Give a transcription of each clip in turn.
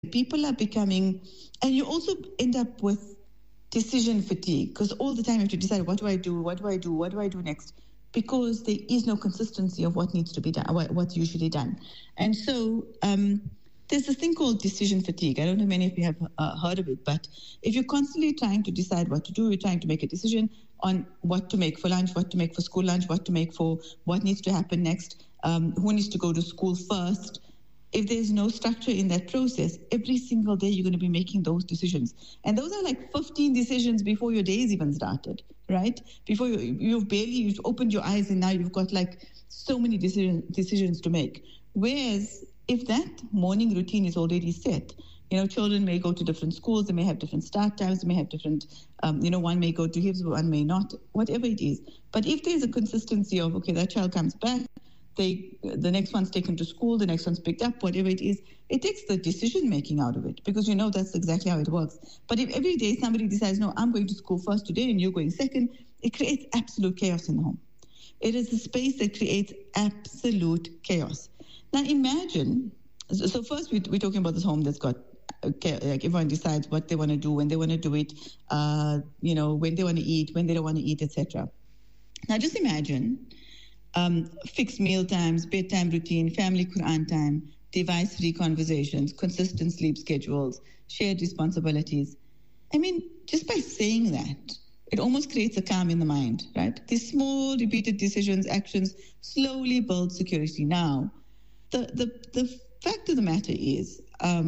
people are becoming, and you also end up with decision fatigue, because all the time you have to decide, what do I do? What do I do? What do I do next? Because there is no consistency of what needs to be done, what's usually done. And so there's this thing called decision fatigue. I don't know if many of you have heard of it, but if you're constantly trying to decide what to do, you're trying to make a decision on what to make for lunch, what to make for school lunch, what to make for what needs to happen next, who needs to go to school first. If there's no structure in that process, every single day you're going to be making those decisions. And those are like 15 decisions before your day's even started, right? Before you've opened your eyes and now you've got like so many decisions to make. Whereas if that morning routine is already set, children may go to different schools, they may have different start times, they may have different, one may go to Hifz, one may not, whatever it is. But if there's a consistency of, okay, that child comes back, the next one's taken to school, the next one's picked up, whatever it is, it takes the decision-making out of it, because that's exactly how it works. But if every day somebody decides, no, I'm going to school first today and you're going second, it creates absolute chaos in the home. It is a space that creates absolute chaos. Now imagine, so first we're talking about this home that's got, like everyone decides what they want to do, when they want to do it, when they want to eat, when they don't want to eat, etc. Now just imagine fixed meal times, bedtime routine, family Quran time, device-free conversations, consistent sleep schedules, shared responsibilities. I mean, just by saying that, it almost creates a calm in the mind, right? These small, repeated decisions, actions slowly build security. Now, the fact of the matter is,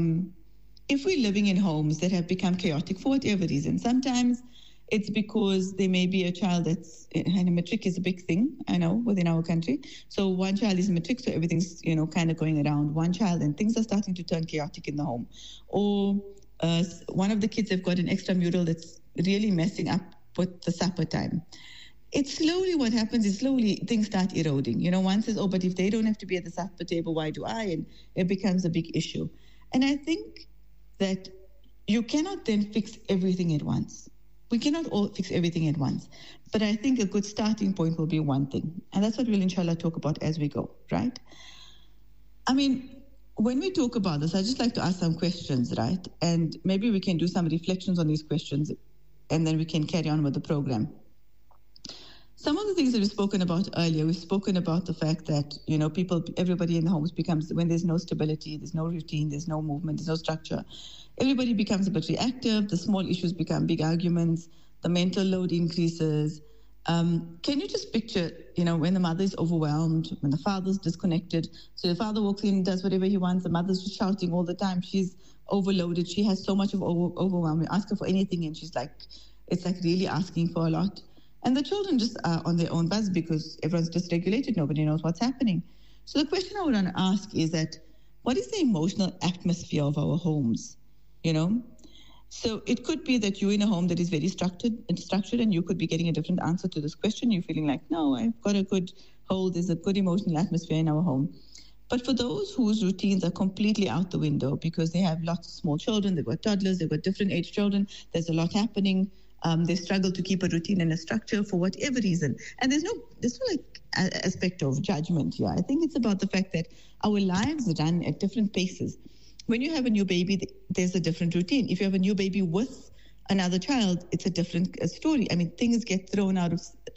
if we're living in homes that have become chaotic for whatever reason, sometimes it's because there may be a child and a matric is a big thing, I know, within our country. So one child is a matric, so everything's, kind of going around one child and things are starting to turn chaotic in the home. Or one of the kids have got an extramural that's really messing up with the supper time. It's slowly, what happens is slowly things start eroding. One says, oh, but if they don't have to be at the supper table, why do I? And it becomes a big issue. And I think that you cannot then fix everything at once. We cannot all fix everything at once. But I think a good starting point will be one thing. And that's what we'll inshallah talk about as we go, right? I mean, when we talk about this, I just like to ask some questions, right? And maybe we can do some reflections on these questions and then we can carry on with the program. Some of the things that we've spoken about earlier, we've spoken about the fact that, everybody in the homes becomes, when there's no stability, there's no routine, there's no movement, there's no structure, everybody becomes a bit reactive, the small issues become big arguments, the mental load increases. Can you just picture, when the mother is overwhelmed, when the father's disconnected, so the father walks in, does whatever he wants, the mother's just shouting all the time, she's overloaded, she has so much of overwhelm, you ask her for anything and she's like, it's like really asking for a lot. And the children just are on their own buzz because everyone's dysregulated, nobody knows what's happening. So the question I would want to ask is that, what is the emotional atmosphere of our homes? So it could be that you're in a home that is very structured, and you could be getting a different answer to this question. You're feeling like, no, I've got a good hold, there's a good emotional atmosphere in our home. But for those whose routines are completely out the window because they have lots of small children, they've got toddlers, they've got different age children, there's a lot happening, they struggle to keep a routine and a structure for whatever reason. And there's no aspect of judgment here. I think it's about the fact that our lives run at different paces. When you have a new baby, there's a different routine. If you have a new baby with another child, it's a different story. I mean, things get thrown out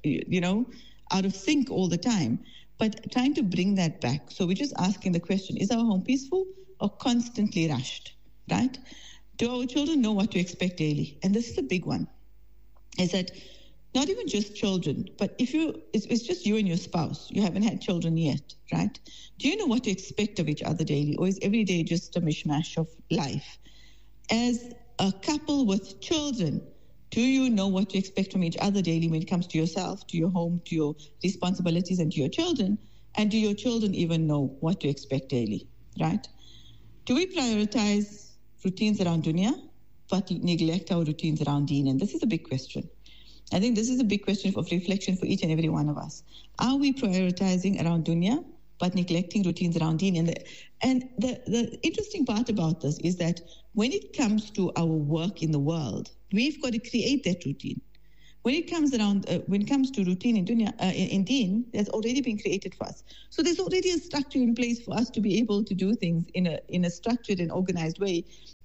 of sync all the time. But trying to bring that back. So we're just asking the question, is our home peaceful or constantly rushed, right? Do our children know what to expect daily? And this is a big one. Is that not even just children, but if it's just you and your spouse, you haven't had children yet, right? Do you know what to expect of each other daily, or is every day just a mishmash of life? As a couple with children, do you know what to expect from each other daily when it comes to yourself, to your home, to your responsibilities, and to your children? And do your children even know what to expect daily, right? Do we prioritize routines around dunya, but neglect our routines around deen? And this is a big question. I think this is a big question of reflection for each and every one of us. Are we prioritizing around dunya, but neglecting routines around deen? And the interesting part about this is that when it comes to our work in the world, we've got to create that routine. When it comes to routine in dunya, in deen, that's already been created for us. So there's already a structure in place for us to be able to do things in a structured and organized way.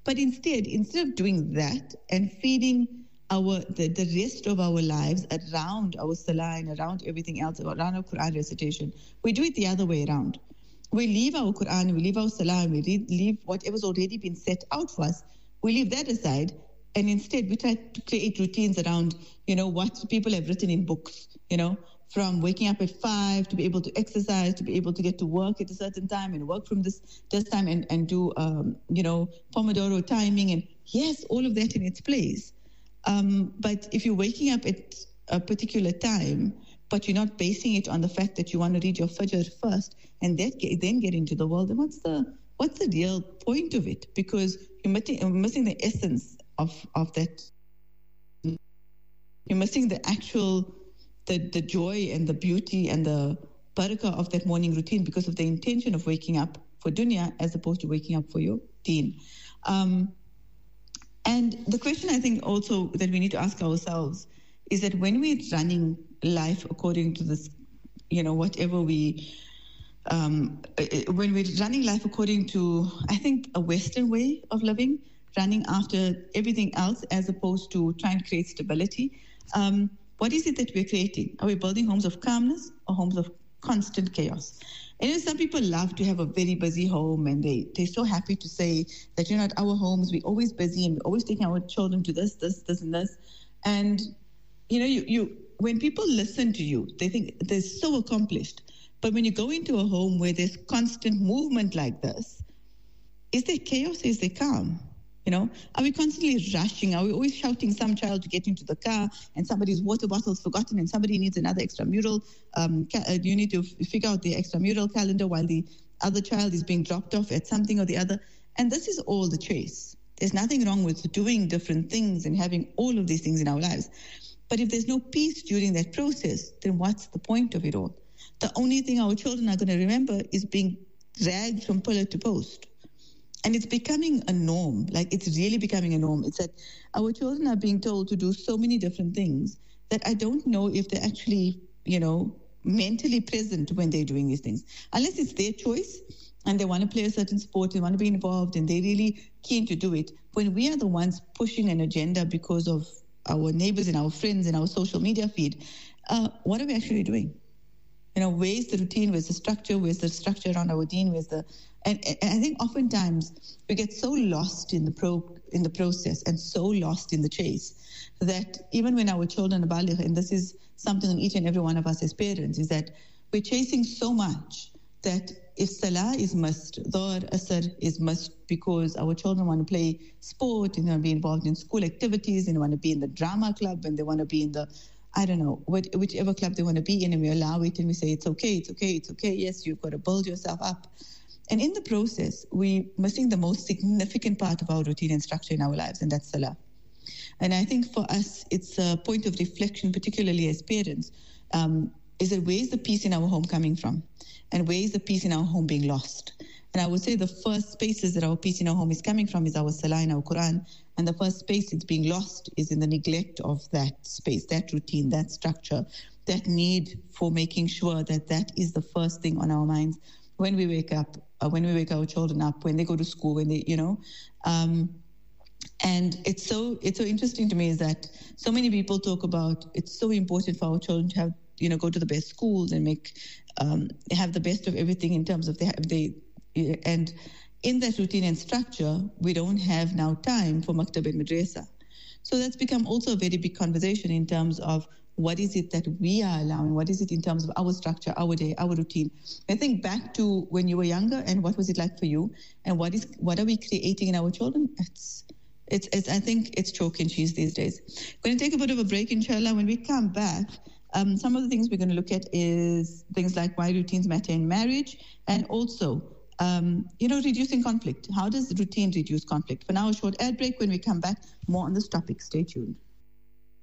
But instead of doing that and feeding the rest of our lives around our salah and around everything else, around our Quran recitation, we do it the other way around. We leave our Quran, we leave our salah, we leave whatever's already been set out for us. We leave that aside, and instead we try to create routines around, what people have written in books, from waking up at 5 to be able to exercise, to be able to get to work at a certain time and work from this time and do, Pomodoro timing. And yes, all of that in its place. But if you're waking up at a particular time, but you're not basing it on the fact that you want to read your Fajr first and then get into the world, then what's the real point of it? Because you're missing the essence of that. You're missing the actual, the joy and the beauty and the barakah of that morning routine because of the intention of waking up for dunya as opposed to waking up for your deen. And the question I think also that we need to ask ourselves is that when we're running life according to this, whatever we, when we're running life according to, I think, a Western way of living, running after everything else as opposed to trying to create stability, what is it that we're creating? Are we building homes of calmness or homes of constant chaos? And some people love to have a very busy home, and they're so happy to say that, at our homes, we're always busy and we're always taking our children to this, and this. And, when people listen to you, they think they're so accomplished. But when you go into a home where there's constant movement like this, is there chaos or is there calm? Are we constantly rushing? Are we always shouting some child to get into the car and somebody's water bottle's forgotten and somebody needs another extramural? You need to figure out the extramural calendar while the other child is being dropped off at something or the other. And this is all the chase. There's nothing wrong with doing different things and having all of these things in our lives. But if there's no peace during that process, then what's the point of it all? The only thing our children are going to remember is being dragged from pillar to post. And it's becoming a norm, it's really becoming a norm. It's that our children are being told to do so many different things that I don't know if they're actually, mentally present when they're doing these things. Unless it's their choice and they want to play a certain sport, they want to be involved and they're really keen to do it. When we are the ones pushing an agenda because of our neighbors and our friends and our social media feed, what are we actually doing? Where's the routine? Where's the structure? Where's the structure around our deen? And I think oftentimes we get so lost in the process and so lost in the chase that even when our children are baligh, and this is something on each and every one of us as parents, is that we're chasing so much that if salah is must, dhuhr, asr is must because our children want to play sport and they want to be involved in school activities and they want to be in the drama club and they want to be in the whichever club they want to be in, and we allow it and we say, it's okay. Yes, you've got to build yourself up. And in the process, we're missing the most significant part of our routine and structure in our lives, and that's salah. And I think for us, it's a point of reflection, particularly as parents, is that where is the peace in our home coming from? And where is the peace in our home being lost? And I would say the first spaces that our peace in our home is coming from is our salah and our Quran. And the first space it's being lost is in the neglect of that space, that routine, that structure, that need for making sure that is the first thing on our minds when we wake up, when we wake our children up, when they go to school, when they, and it's so interesting to me is that so many people talk about it's so important for our children to have, go to the best schools and have the best of everything in terms of and in that routine and structure, we don't have now time for maktab and madrasa. So that's become also a very big conversation in terms of what is it that we are allowing? What is it in terms of our structure, our day, our routine? I think back to when you were younger and what was it like for you? And what are we creating in our children? I think it's chalk and cheese these days. We're going to take a bit of a break, inshallah. When we come back, some of the things we're going to look at is things like why routines matter in marriage and also reducing conflict. How does routine reduce conflict? For now, a short ad break. When we come back, more on this topic. Stay tuned.